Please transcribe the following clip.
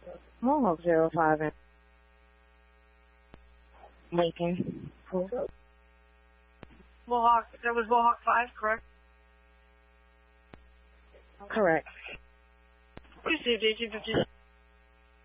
Mohawk 05 and Lincoln. Mohawk, that was Mohawk 5, correct? Correct. Received 1850.